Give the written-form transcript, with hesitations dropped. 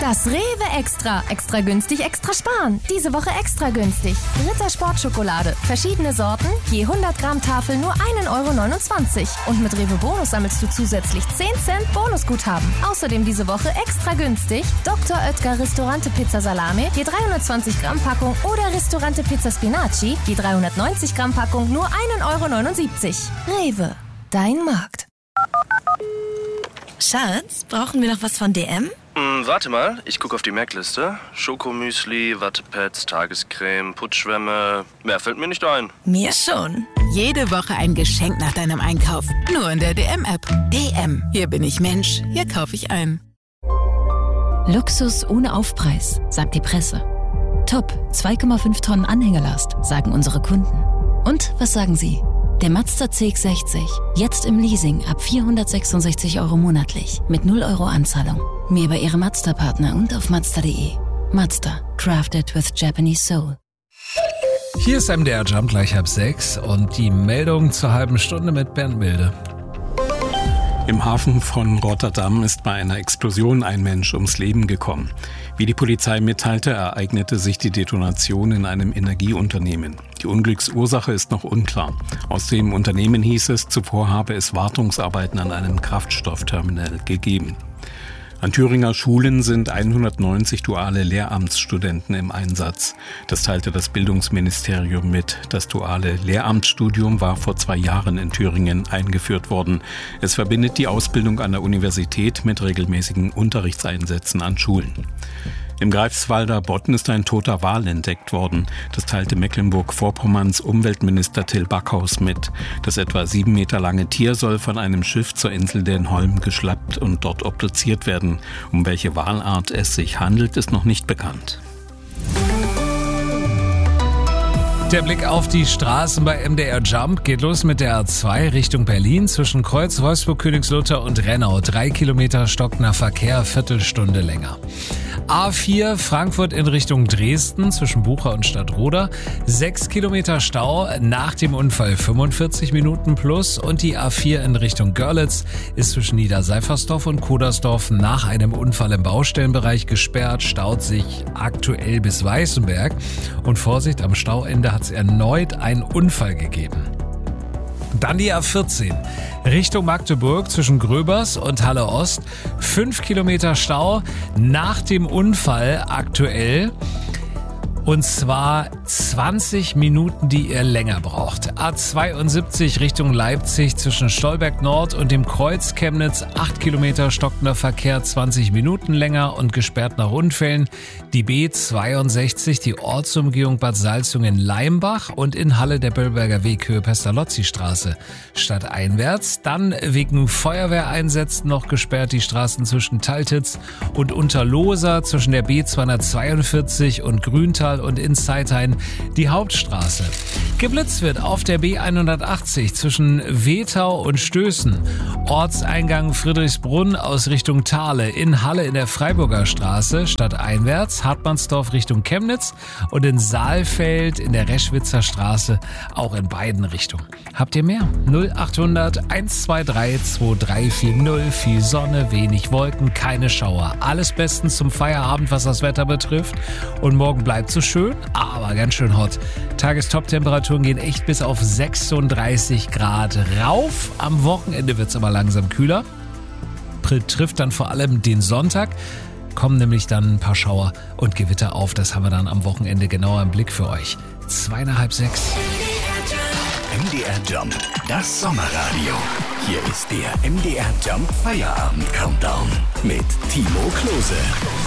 Das Rewe Extra. Extra günstig, extra sparen. Diese Woche extra günstig. Ritter Sportschokolade. Verschiedene Sorten. Je 100 Gramm Tafel nur 1,29 €. Und mit Rewe Bonus sammelst du zusätzlich 10 Cent Bonusguthaben. Außerdem diese Woche extra günstig. Dr. Oetker Ristorante Pizza Salame. Je 320 Gramm Packung. Oder Ristorante Pizza Spinaci. Je 390 Gramm Packung nur 1,79 €. Rewe. Dein Markt. Schatz, brauchen wir noch was von DM? Warte mal, ich gucke auf die Merkliste. Schokomüsli, Wattepads, Tagescreme, Putzschwämme. Mehr fällt mir nicht ein. Mir schon. Jede Woche ein Geschenk nach deinem Einkauf. Nur in der DM-App. DM. Hier bin ich Mensch. Hier kaufe ich ein. Luxus ohne Aufpreis, sagt die Presse. Top, 2,5 Tonnen Anhängerlast, sagen unsere Kunden. Und was sagen Sie? Der Mazda CX-60, jetzt im Leasing ab 466 € monatlich, mit 0 € Anzahlung. Mehr bei Ihrem Mazda-Partner und auf Mazda.de. Mazda, crafted with Japanese soul. Hier ist MDR Jump gleich 5:30 und die Meldung zur halben Stunde mit Bernd Milde. Im Hafen von Rotterdam ist bei einer Explosion ein Mensch ums Leben gekommen. Wie die Polizei mitteilte, ereignete sich die Detonation in einem Energieunternehmen. Die Unglücksursache ist noch unklar. Aus dem Unternehmen hieß es, zuvor habe es Wartungsarbeiten an einem Kraftstoffterminal gegeben. An Thüringer Schulen sind 190 duale Lehramtsstudenten im Einsatz. Das teilte das Bildungsministerium mit. Das duale Lehramtsstudium war vor 2 Jahren in Thüringen eingeführt worden. Es verbindet die Ausbildung an der Universität mit regelmäßigen Unterrichtseinsätzen an Schulen. Im Greifswalder Bodden ist ein toter Wal entdeckt worden. Das teilte Mecklenburg-Vorpommerns Umweltminister Till Backhaus mit. Das etwa 7 Meter lange Tier soll von einem Schiff zur Insel Denholm geschleppt und dort obduziert werden. Um welche Walart es sich handelt, ist noch nicht bekannt. Der Blick auf die Straßen bei MDR Jump geht los mit der A2 Richtung Berlin zwischen Kreuz, Wolfsburg, Königslutter und Rennau. 3 Kilometer stockender Verkehr, Viertelstunde länger. A4 Frankfurt in Richtung Dresden zwischen Bucha und Stadtroda. 6 Kilometer Stau, nach dem Unfall 45 Minuten plus. Und die A4 in Richtung Görlitz ist zwischen Niederseifersdorf und Kodersdorf nach einem Unfall im Baustellenbereich gesperrt, staut sich aktuell bis Weißenberg. Und Vorsicht, am Stauende hat es erneut einen Unfall gegeben. Dann die A14 Richtung Magdeburg zwischen Gröbers und Halle Ost. 5 Kilometer Stau nach dem Unfall aktuell. Und zwar 20 Minuten, die ihr länger braucht. A72 Richtung Leipzig zwischen Stolberg Nord und dem Kreuz Chemnitz. 8 Kilometer stockender Verkehr, 20 Minuten länger und gesperrt nach Unfällen. Die B62, die Ortsumgehung Bad Salzungen-Leimbach und in Halle der Böllberger Weg Höhe Pestalozzi-Straße stadteinwärts. Dann wegen Feuerwehreinsätzen noch gesperrt die Straßen zwischen Taltitz und Unterlohsa, zwischen der B242 und Grüntal und in Zeithain die Hauptstraße. Geblitzt wird auf der B180 zwischen Wetau und Stößen. Ortseingang Friedrichsbrunn aus Richtung Thale, in Halle in der Freiburger Straße stadteinwärts, Hartmannsdorf Richtung Chemnitz und in Saalfeld in der Reschwitzer Straße auch in beiden Richtungen. Habt ihr mehr? 0800 123 2340. Viel Sonne, wenig Wolken, keine Schauer. Alles bestens zum Feierabend, was das Wetter betrifft. Und morgen bleibt so schön, aber ganz schön hot. Tagestop-Temperaturen gehen echt bis auf 36 Grad rauf. Am Wochenende wird es aber langsam kühler. Trifft dann vor allem den Sonntag. Kommen nämlich dann ein paar Schauer und Gewitter auf. Das haben wir dann am Wochenende genauer im Blick für euch. 5:30. MDR Jump, das Sommerradio. Hier ist der MDR Jump Feierabend Countdown mit Timo Klose.